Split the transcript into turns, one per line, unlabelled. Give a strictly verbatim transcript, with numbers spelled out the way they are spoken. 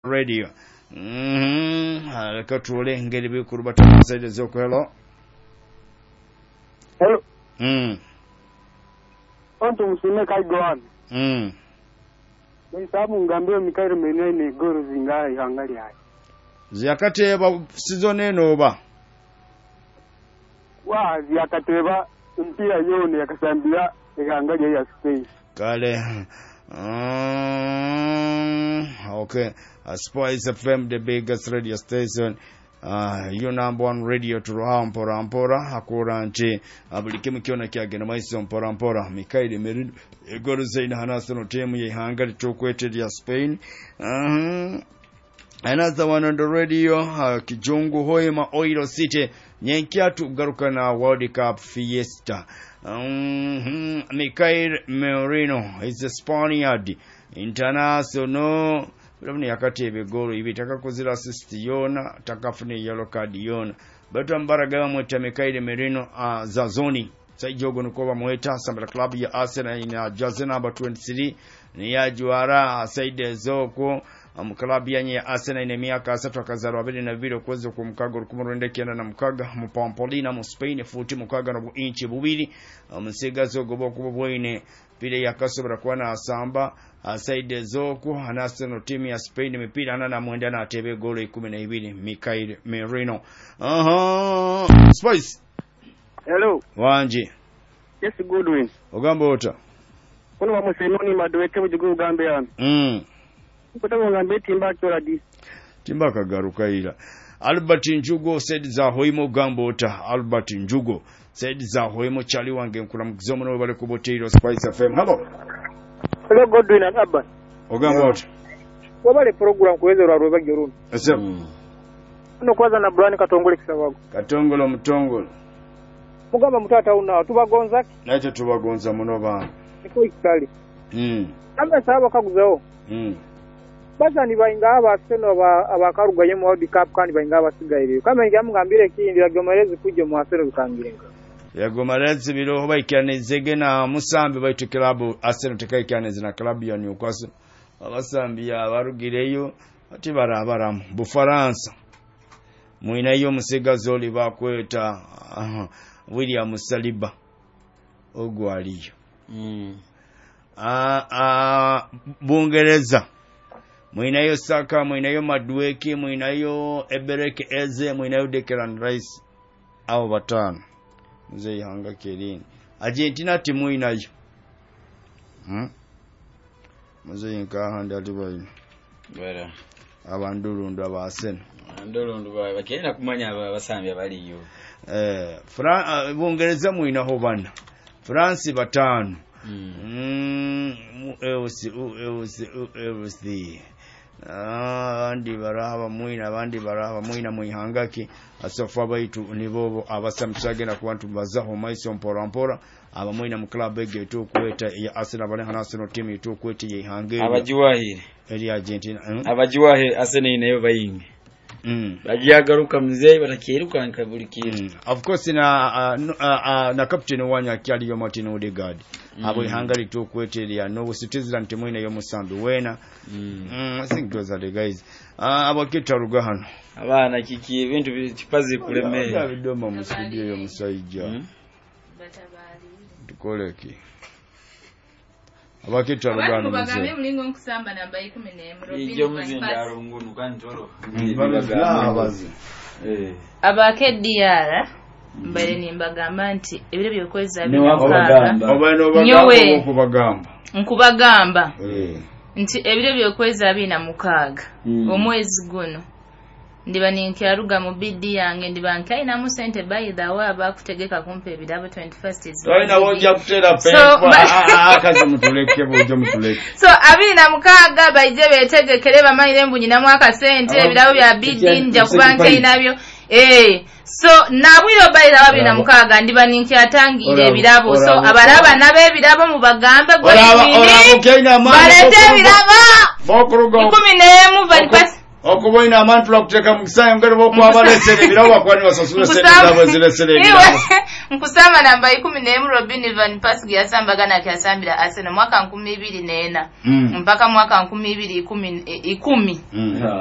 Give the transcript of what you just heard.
Radio. Mhm. Alaka tuole ngeli bikuru batatu saide zoko hello.
Hello.
Mm.
Onto musime kai goan.
Mm.
Ni sabu ngambio mikaire menene goro zingai hangali hai.
Ziyakateba season eno ba.
Wa ziyakateba mpira yone yakasambia hangali ya space.
Kale. Um, okay. Uh, Spice F M, the biggest radio station. Uh, you number one radio to Ruha Mpora Mpora Hakura nchi abulike mkiona kyagena maiso Mpora Mpora Mikaide Merid egoro zaina hanasono temu ye hangari chokwete ya Spain. Uh-huh. Another one on the radio uh, Kijungu Hoima Oilo City Nyenkiatu garuka na World Cup Fiesta. Um, Mikael Merino is a Spaniard international. Labni yakati ebegoro ibi takakuzira assist yona takafune yellow card yona batu ambaraga mweta Mikael Merino uh, za zoni saijogo nukoba mweta sambala club ya Arsenal ina jaze number twenty-three ni ya juara saide zoko um, club yanye ya Arsenal ina miaka asatu akazaro abili na video kwezo kumkaga rukumurende kienda na mkaga mpampolina mu Spain futi mkaga na inchi bubili msiga um, zogo boku bwine pile yakasobra kwa na asamba asaide zoko anaseno timu ya Spain mipira ana na mwenda na atebe golo kumi na mbili Mikael Merino. Aha. Spice.
Hello.
Wanje.
Yes, Goodwin.
Ogamba ota.
Kono wa musenoni madweke bujugo ugambe yana.
Mm.
Kutamu ngambe timba kyola di.
Timba kagaruka ila. Albert Njugo said za hoimo gambo ota. Albert Njugo said za hoimo chali wange nkula mkizomo no bale kuboteiro Spice F M. Hello.
Hello Godwin and Abba.
Ogamba ota.
Wabale program kuweze rwa rweba geruni.
Ese.
Ono kwaza na Brian Katongole kisawago.
Katongolo mtongolo.
Mugamba mutata una tubagonza.
Naite tubagonza muno bana.
Niko ikali.
Mm.
Amba saba kaguzao.
Mm.
Baza ni bainga abaseno abakaruga ye mu World Cup kandi bainga abasigaire. Kama ngiye mugambire kindi yagomereze kuje mu asero bikangirenga. Yagomereze
biro bayikanezege na musambe bayitu club Arsenal tekaikaneze na club ya Newcastle. Abasambi abarugireyo ati barabaramu Bufaransa. Muina yo musiga zoli bakweta uh, William Saliba ogwaliyo. Mm. Ah ah Bungereza. Muinayo Saka, muinayo Madueke, muinayo Ebereke Eze, muinayo Declan Rice au batano. Mzee hanga kelini. Argentina timu inayo. Hmm? Mzee nka handa tubayi.
Bera.
Abanduru ndo abasene.
Abanduru ndo bakenda kumanya abasambi abaliyo.
Eh, Fra uh, Bungereza muinaho bana. France batano. Mm. Mm, ewusi ewusi ewusi. Ah, andi baraba muina abandi baraba muina muihangaki asofa baitu nibobo abasamsage na kubantu bazaho maiso mpora mpora aba muina mu club ege to kweta ya Arsenal bale hanasono team to kweta ye hangere
abajiwahire
eri Argentina mm?
abajiwahe Arsenal inayo bayingi mm bajiyagaruka mzee batakiruka nkabulikira mm. Of course na uh, uh, uh, na captain wanya kyali yo Martin Odegaard mm. abo hangari to kweta ya no Switzerland team inayo musambi wena mm. mm I think those are the guys ah uh, abo kitaruga hano abana kiki ibintu bipazi kulemeye
abidoma mu studio yo musayija mm? Tukoleki abakita rugano
mubagambe mulingo nkusamba namba kumi n'emu Robin
ijo muzindaro ngunu kantoro
abazi
eh abakediyara mbere nimbagamba nti ebire byokweza binamukaga nyowe
nkubagamba
nkubagamba eh nti ebire byokweza binamukaga omwezi guno ndiba ninkiaruga mu bidi yange ndiba nkaina mu sente by the way abakutegeka kumpe ebirabo twenty-first is
so ina wonja kutera pe akaza mutuleke bojo mutuleke
so abina mukaga baije betegekere bamayire mbunyi na mwaka sente ebirabo bya bidi nja kubanka inabyo eh so nabwiro by the way abina mukaga ndiba ninkiatangire ebirabo so abaraba nabe ebirabo mu bagambe gwe
ni balete
ebirabo
bokurugo
kumi n'emu bali pas
okuba ina amantu lakuteka mu kisayo ngero bokwaba lesere birawa kwani wasasula sente zabo zilesere birawa
Nkusama namba kumi n'emu Robin Van Persie yasambagana kyasambira Arsenal mwaka nkumi ibiri n'ena mpaka mwaka nkumi ibiri ikumi ikumi